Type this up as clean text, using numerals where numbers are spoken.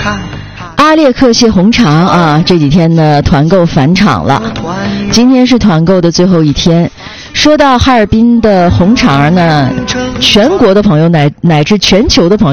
阿列克谢红肠啊，这几天呢团购返场了，今天是团购的最后一天。说到哈尔滨的红肠呢，全国的朋友乃至全球的朋友